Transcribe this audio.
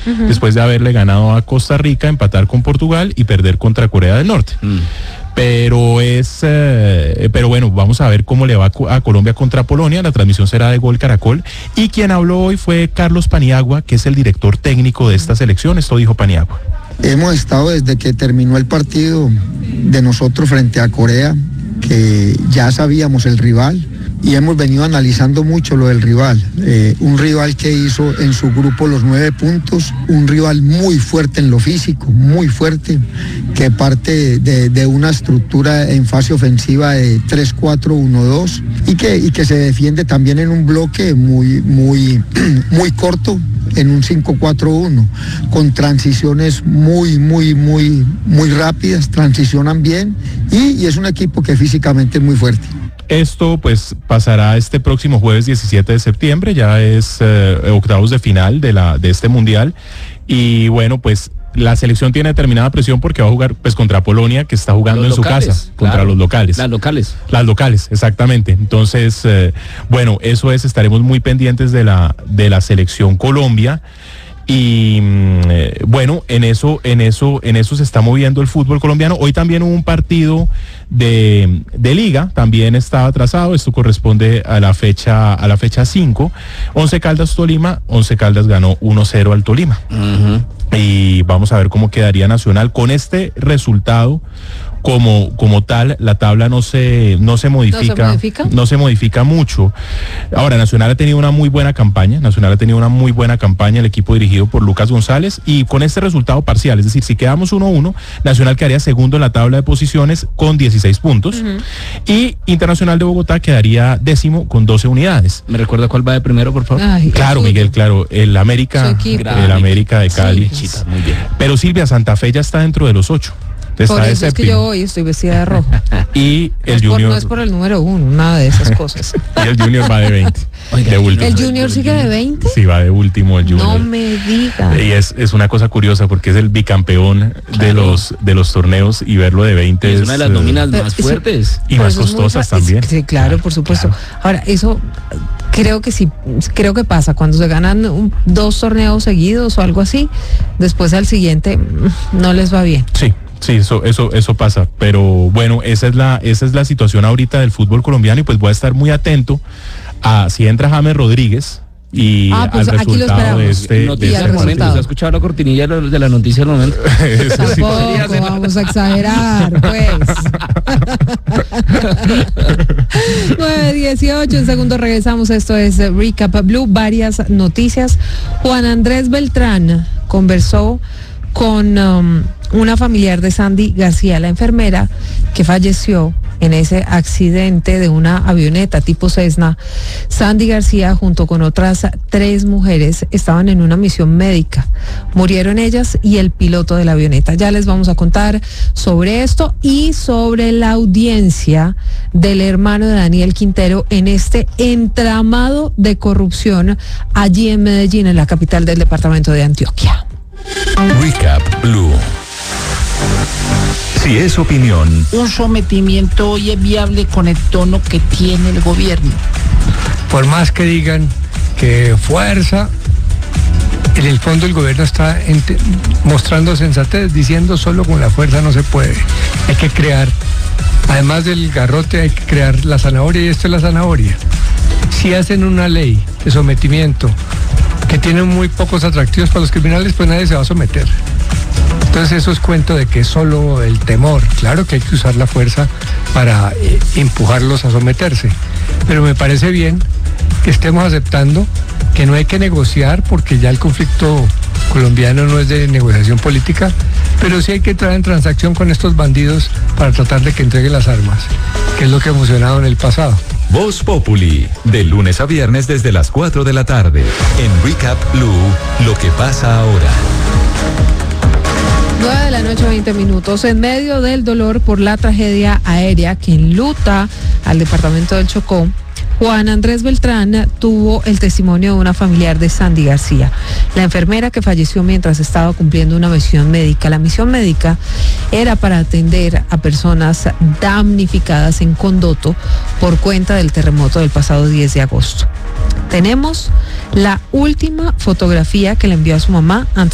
después de haberle ganado a Costa Rica, empatar con Portugal y perder contra Corea del Norte. Pero bueno, vamos a ver cómo le va a Colombia contra Polonia. La transmisión será de Gol Caracol. Y quien habló hoy fue Carlos Paniagua, que es el director técnico de esta selección. Esto dijo Paniagua. Hemos estado desde que terminó el partido de nosotros frente a Corea, que ya sabíamos el rival, y hemos venido analizando mucho lo del rival. Un rival que hizo en su grupo los 9 puntos, un rival muy fuerte en lo físico, muy fuerte, que parte de una estructura en fase ofensiva de 3-4-1-2 y que se defiende también en un bloque muy corto, en un 5-4-1, con transiciones muy rápidas, transicionan bien y es un equipo que físicamente es muy fuerte. Esto pues pasará este próximo jueves 17 de septiembre, ya es octavos de final de este mundial, y bueno, pues la selección tiene determinada presión porque va a jugar pues contra Polonia, que está jugando en su casa, contra los locales. Las locales, exactamente. Entonces, bueno, eso es, estaremos muy pendientes de la selección Colombia. Y bueno, en eso se está moviendo el fútbol colombiano. Hoy también hubo un partido de liga, también estaba atrasado. Esto corresponde a la fecha 5. Once Caldas Tolima, Once Caldas ganó 1-0 al Tolima. Y vamos a ver cómo quedaría Nacional con este resultado. Como tal, la tabla no se modifica mucho. Ahora, Nacional ha tenido una muy buena campaña, el equipo dirigido por Lucas González, y con este resultado parcial, es decir, si quedamos 1-1, Nacional quedaría segundo en la tabla de posiciones con 16 puntos, y Internacional de Bogotá quedaría décimo con 12 unidades. ¿Me recuerda cuál va de primero, por favor? Claro, Miguel, claro, el América de Cali. Sí, muy bien. Pero Silvia, Santa Fe ya está dentro de los 8. Por eso es que yo hoy estoy vestida de rojo. Y el Junior... No es por el número 1, nada de esas cosas. Y el Junior va de 20. De último. ¿El Junior sigue de 20? Sí, va de último el Junior. No me digas. Y es una cosa curiosa porque es el bicampeón de los torneos, y verlo de 20 es una de las nóminas más fuertes. Y más costosas también. Sí, claro, por supuesto. Claro. Ahora, eso... Creo que pasa cuando se ganan 2 torneos seguidos o algo así, después al siguiente no les va bien. Sí, eso pasa, pero bueno, esa es la situación ahorita del fútbol colombiano, y pues voy a estar muy atento a si entra James Rodríguez y pues al resultado de este momento. ¿Se ha escuchado la cortinilla de la noticia del momento? Tampoco vamos a exagerar, pues. 9:18, en segundo regresamos. Esto es Recap Blue. Varias noticias. Juan Andrés Beltrán conversó con una familiar de Sandy García, la enfermera que falleció en ese accidente de una avioneta tipo Cessna. Sandy García, junto con otras 3 mujeres, estaban en una misión médica. Murieron ellas y el piloto de la avioneta. Ya les vamos a contar sobre esto y sobre la audiencia del hermano de Daniel Quintero en este entramado de corrupción allí en Medellín, en la capital del departamento de Antioquia. Recap Blue. Si es opinión, un sometimiento hoy es viable con el tono que tiene el gobierno. Por más que digan que fuerza, en el fondo el gobierno está mostrando sensatez, diciendo solo con la fuerza no se puede. Hay que crear, además del garrote, hay que crear la zanahoria, y esto es la zanahoria. Si hacen una ley de sometimiento que tiene muy pocos atractivos para los criminales, pues nadie se va a someter. Entonces eso es cuento de que es solo el temor. Claro que hay que usar la fuerza para empujarlos a someterse, pero me parece bien que estemos aceptando que no hay que negociar, porque ya el conflicto colombiano no es de negociación política, pero sí hay que entrar en transacción con estos bandidos para tratar de que entreguen las armas, que es lo que ha funcionado en el pasado. Voz Populi, de lunes a viernes desde las 4 de la tarde. En Recap Blue, lo que pasa ahora. 9:20 p.m. En medio del dolor por la tragedia aérea que enluta al departamento del Chocó, Juan Andrés Beltrán tuvo el testimonio de una familiar de Sandy García, la enfermera que falleció mientras estaba cumpliendo una misión médica. La misión médica era para atender a personas damnificadas en Condoto por cuenta del terremoto del pasado 10 de agosto. Tenemos la última fotografía que le envió a su mamá antes